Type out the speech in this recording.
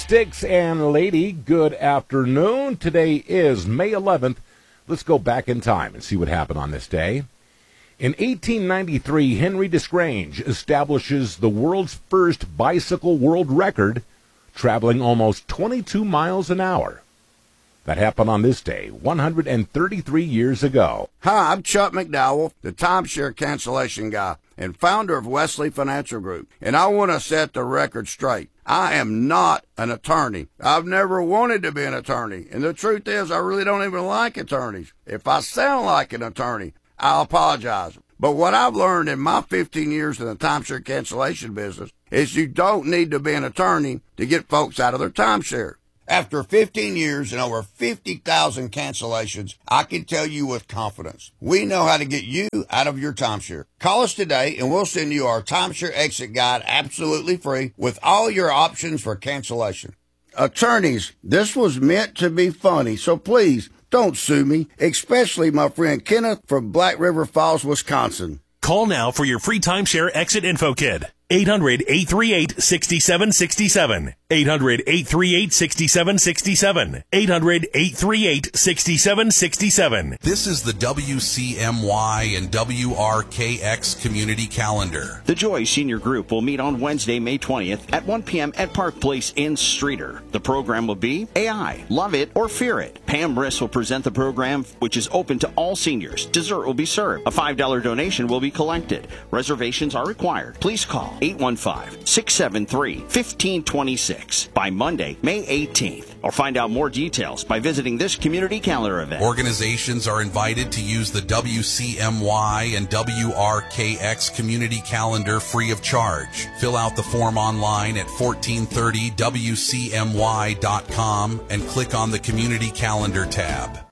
Sticks and Lady, good afternoon. Today is May 11th. Let's go back in time and see what happened on this day. In 1893, Henry Desgrange establishes the world's first bicycle world record, traveling almost 22 miles an hour. That happened on this day, 133 years ago. Hi, I'm Chuck McDowell, the timeshare cancellation guy and founder of Wesley Financial Group, and I want to set the record straight. I am not an attorney. I've never wanted to be an attorney, and the truth is I really don't even like attorneys. If I sound like an attorney, I'll apologize. But what I've learned in my 15 years in the timeshare cancellation business is you don't need to be an attorney to get folks out of their timeshare. After 15 years and over 50,000 cancellations, I can tell you with confidence, we know how to get you out of your timeshare. Call us today and we'll send you our timeshare exit guide absolutely free with all your options for cancellation. Attorneys, this was meant to be funny, so please don't sue me, especially my friend Kenneth from Black River Falls, Wisconsin. Call now for your free timeshare exit info kit. 800-838-6767. 800-838-6767. 800-838-6767. This is the WCMY and WRKX community calendar. The Joy Senior Group will meet on Wednesday, May 20th at 1 p.m. at Park Place in Streator. The program will be AI, Love It or Fear It. Pam Riss will present the program, which is open to all seniors. Dessert will be served. A $5 donation will be collected. Reservations are required. Please call 815-673-1526 by Monday, May 18th, or find out more details by visiting this community calendar event. Organizations are invited to use the WCMY and WRKX community calendar free of charge. Fill out the form online at 1430wcmy.com and click on the community calendar tab.